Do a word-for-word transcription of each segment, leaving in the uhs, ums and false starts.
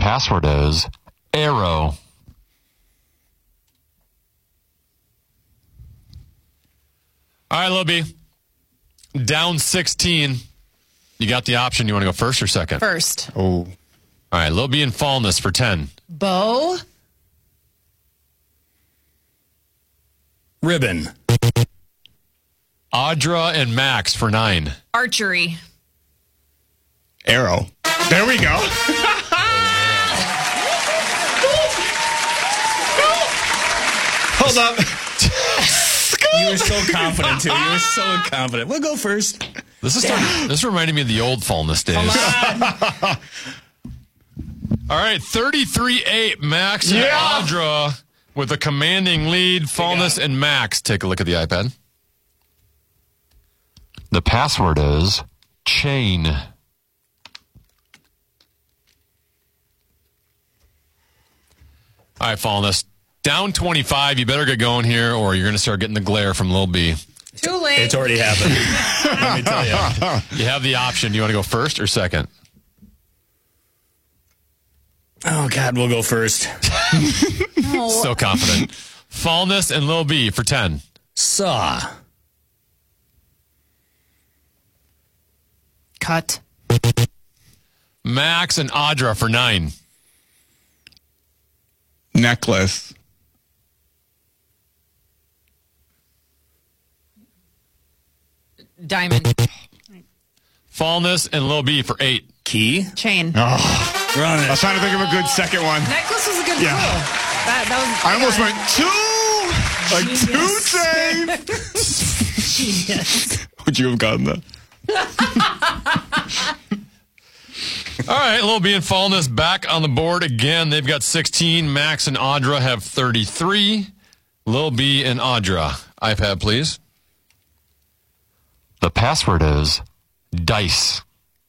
password is arrow. All right, Lil B. Down sixteen. You got the option. You want to go first or second? First. Oh. All right, Lil B and Fallness for ten. Bow. Ribbon. Audra and Max for nine. Archery. Arrow. There we go. Hold up. You were so confident, too. You were so confident. We'll go first. This is starting, this reminded me of the old Fallness days. All right, thirty-three eight. Max and Yeah. Audra with a commanding lead. Fallness and Max. Take a look at the iPad. The password is chain. All right, Fallness. Down twenty-five. You better get going here, or you're going to start getting the glare from Lil B. Too late. It's already happened. Let me tell you. You have the option. Do you want to go first or second? Oh, God, we'll go first. Oh. So confident. Fallness and Lil B for ten. Saw. Cut. Max and Audra for nine. Necklace. Diamond. Fallness and Lil B for eight. Key. Chain. Oh, Run I it. was trying to think of a good second one. Necklace was a good Yeah. clue. That, that was, I almost got went two, like two safe. Yes. Would you have gotten that? All right, Lil B and Fallness back on the board again. They've got sixteen. Max and Audra have thirty-three. Lil B and Audra. iPad, please. The password is dice.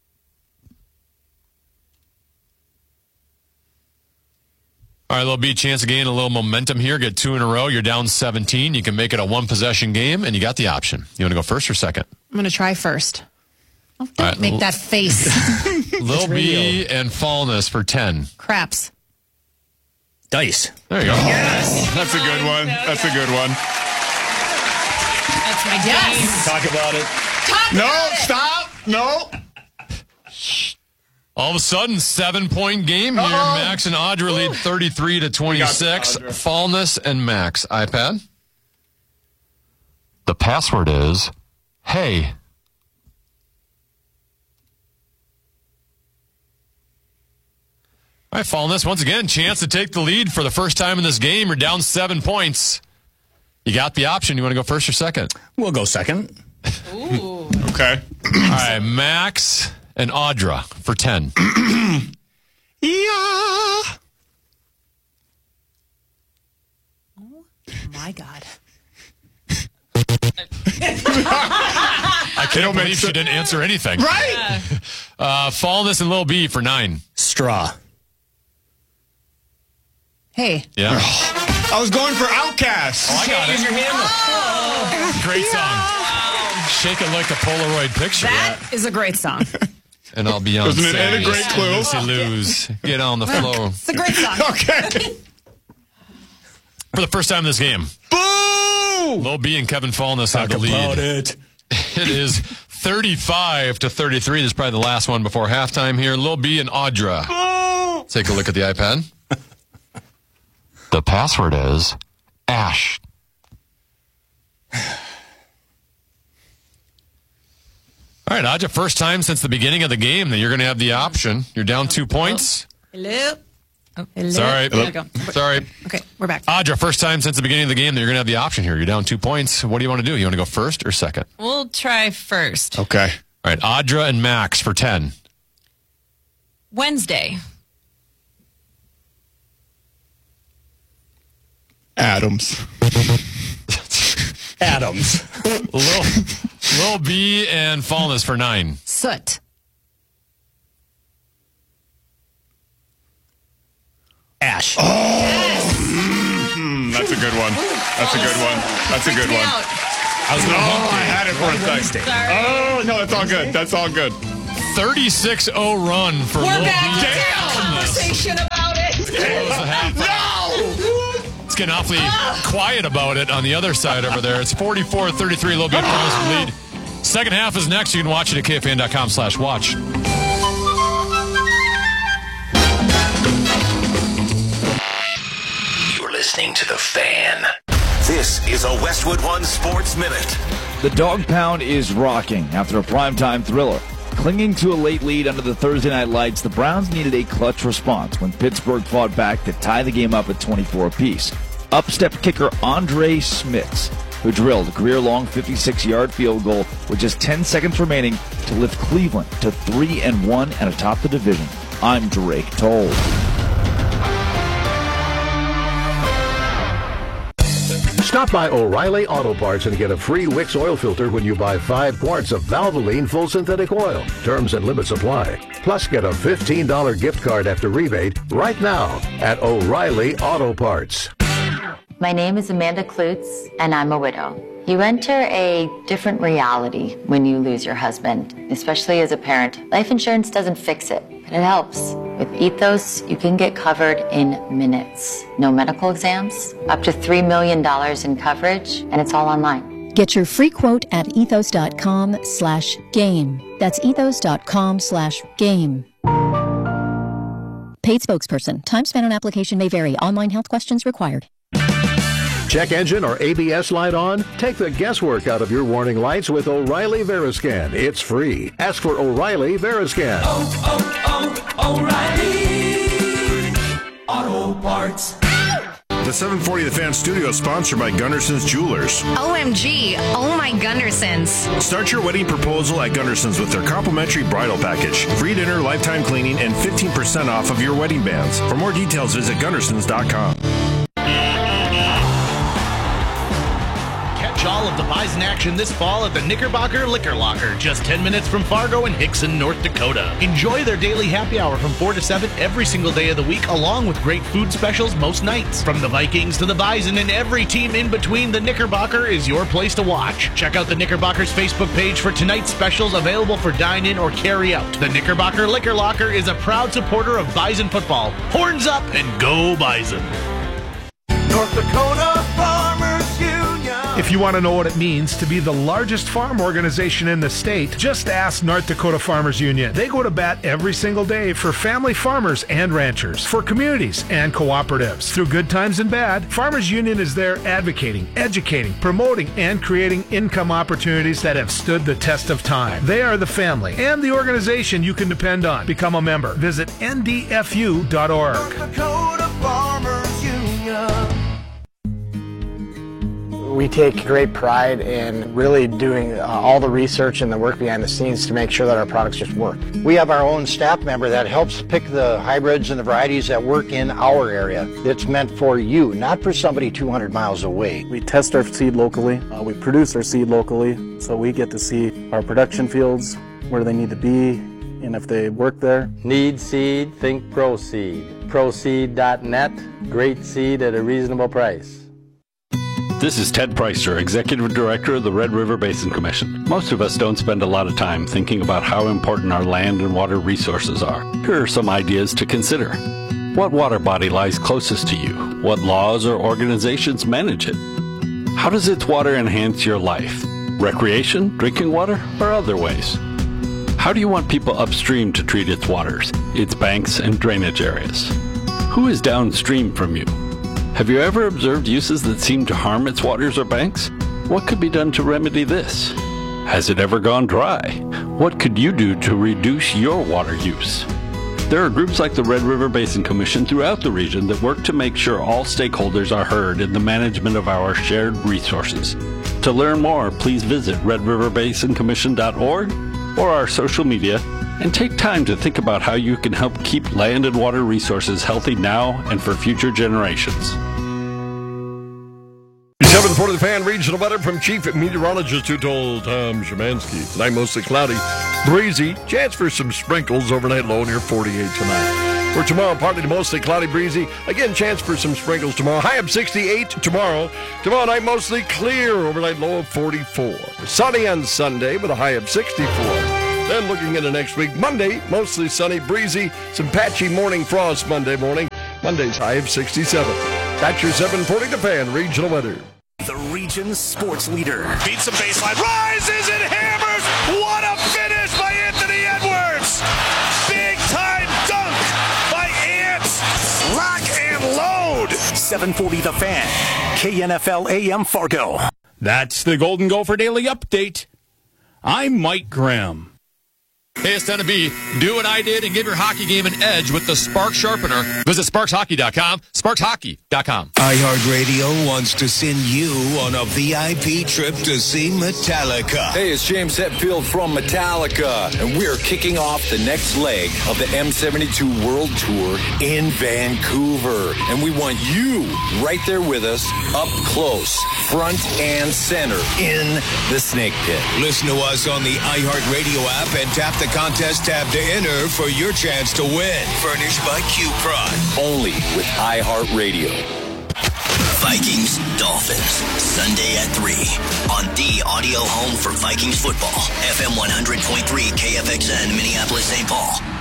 All right, Lil B, chance to gain a little momentum here. Get two in a row. You're down seventeen. You can make it a one-possession game, and you got the option. You want to go first or second? I'm going to try first. Oh, don't All right, make l- that face. Lil B and Fallness for ten. Craps. Dice. There you go. That's a good one. That's a good one. That's my Yes. Talk about it. No, stop. No. All of a sudden, seven-point game here. Uh-oh. Max and Audra lead thirty-three to twenty-six. Audra. Fallness and Max. iPad. The password is hey. All right, Fallness, once again, chance to take the lead for the first time in this game. You're down seven points. You got the option. You want to go first or second? We'll go second. Ooh. Okay. All right, Max and Audra for ten. Yeah. My God. I can't believe she didn't answer anything. Right. Uh, Fallness and Lil B for nine. Straw. Hey. Yeah. I was going for Outcast. I got it. your hammer. Great song. Shake it like a Polaroid picture. That is a great song. And I'll be on. Wasn't it and a great clue? Lucy lose. Get on the floor. It's a great song. Okay. For the first time in this game, Boo! Lil B and Kevin Fallness have Talk the about lead. it. It is thirty-five to thirty-three. This is probably the last one before halftime here. Lil B and Audra. Boo! Take a look at the iPad. The password is ash. All right, Audra, first time since the beginning of the game that you're going to have the option. You're down two points. Hello. Oh, hello. Sorry. There we go. Sorry. Okay, we're back. Audra, first time since the beginning of the game that you're going to have the option here. You're down two points. What do you want to do? You want to go first or second? We'll try first. Okay. All right, Audra and Max for ten. Wednesday. Adams. Adams. Lil, Lil B and Fallness for nine. Soot. Ash. Mm, that's a good one. That's a good one. That's a good one. I was going to Oh, I had it for a second. Sorry. Oh, no, that's all good. That's all good. thirty-six oh run for We're Lil back B. to the conversation about getting awfully quiet about it on the other side over there. It's forty-four thirty-three, Little Bean Falls lead. Second half is next. You can watch it at K F A N dot com slash watch. You're listening to The Fan. This is a Westwood One Sports Minute. The Dog Pound is rocking after a primetime thriller. Clinging to a late lead under the Thursday night lights, the Browns needed a clutch response when Pittsburgh fought back to tie the game up at twenty-four apiece. Up stepped kicker Andre Smits, who drilled a career-long fifty-six-yard field goal with just ten seconds remaining to lift Cleveland to three and one and atop the division. I'm Drake Toll. Stop by O'Reilly Auto Parts and get a free Wix oil filter when you buy five quarts of Valvoline full synthetic oil. Terms and limits apply. Plus, get a fifteen dollars gift card after rebate right now at O'Reilly Auto Parts. My name is Amanda Klutz, and I'm a widow. You enter a different reality when you lose your husband, especially as a parent. Life insurance doesn't fix it, but it helps. With Ethos, you can get covered in minutes. No medical exams, up to three million dollars in coverage, and it's all online. Get your free quote at ethos.com slash game. That's ethos.com slash game. Paid spokesperson. Time spent on application may vary. Online health questions required. Check engine or A B S light on? Take the guesswork out of your warning lights with O'Reilly Veriscan. It's free. Ask for O'Reilly Veriscan. Oh, oh, oh, O'Reilly Auto Parts. The seven forty The Fan studio is sponsored by Gunderson's Jewelers. O M G, oh my Gundersons. Start your wedding proposal at Gunderson's with their complimentary bridal package. Free dinner, lifetime cleaning, and fifteen percent off of your wedding bands. For more details, visit Gundersons dot com. All of the Bison action this fall at the Knickerbocker Liquor Locker, just ten minutes from Fargo and Hickson, North Dakota. Enjoy their daily happy hour from four to seven every single day of the week, along with great food specials most nights. From the Vikings to the Bison and every team in between, the Knickerbocker is your place to watch. Check out the Knickerbocker's Facebook page for tonight's specials available for dine-in or carry-out. The Knickerbocker Liquor Locker is a proud supporter of Bison football. Horns up and go Bison! North Dakota Farmers Union. If you want to know what it means to be the largest farm organization in the state, just ask North Dakota Farmers Union. They go to bat every single day for family farmers and ranchers, for communities and cooperatives. Through good times and bad, Farmers Union is there advocating, educating, promoting, and creating income opportunities that have stood the test of time. They are the family and the organization you can depend on. Become a member. Visit N D F U dot org. North Dakota Farmers Union. We take great pride in really doing uh, all the research and the work behind the scenes to make sure that our products just work. We have our own staff member that helps pick the hybrids and the varieties that work in our area. It's meant for you, not for somebody two hundred miles away. We test our seed locally. Uh, we produce our seed locally, so we get to see our production fields, where they need to be, and if they work there. Need seed, think ProSeed. ProSeed dot net, great seed at a reasonable price. This is Ted Preister, Executive Director of the Red River Basin Commission. Most of us don't spend a lot of time thinking about how important our land and water resources are. Here are some ideas to consider. What water body lies closest to you? What laws or organizations manage it? How does its water enhance your life? Recreation, drinking water, or other ways? How do you want people upstream to treat its waters, its banks and drainage areas? Who is downstream from you? Have you ever observed uses that seem to harm its waters or banks? What could be done to remedy this? Has it ever gone dry? What could you do to reduce your water use? There are groups like the Red River Basin Commission throughout the region that work to make sure all stakeholders are heard in the management of our shared resources. To learn more, please visit red river basin commission dot org or our social media, and take time to think about how you can help keep land and water resources healthy now and for future generations. seven forty The Fan regional weather from Chief Meteorologist who told Tom Szymanski. Tonight mostly cloudy, breezy, chance for some sprinkles, overnight low near forty-eight tonight. For tomorrow, partly to mostly cloudy, breezy. Again, chance for some sprinkles tomorrow. High of sixty-eight tomorrow. Tomorrow night, mostly clear, overnight low of forty-four. Sunny on Sunday with a high of sixty-four. Then looking into next week, Monday, mostly sunny, breezy, some patchy morning frost Monday morning. Monday's high of sixty-seven. That's your seven forty The Fan regional weather. The region's sports leader. Beats the baseline, rises and hammers. What a finish by Anthony Edwards. Big time dunk by Ants. Lock and load. seven forty The Fan. K N F L A M Fargo. That's the Golden Gopher Daily Update. I'm Mike Graham. Hey, it's time to be do what I did and give your hockey game an edge with the Spark Sharpener. Visit sparks hockey dot com, sparks hockey dot com. iHeartRadio wants to send you on a V I P trip to see Metallica. Hey, it's James Hetfield from Metallica, and we're kicking off the next leg of the M seventy-two World Tour in Vancouver. And we want you right there with us, up close, front and center, in the Snake Pit. Listen to us on the iHeartRadio app and tap the contest tab to enter for your chance to win. Furnished by Q-Prod. Only with iHeartRadio. Vikings, Dolphins, Sunday at three on the audio home for Vikings football. F M one hundred point three K F X N, Minneapolis, Saint Paul.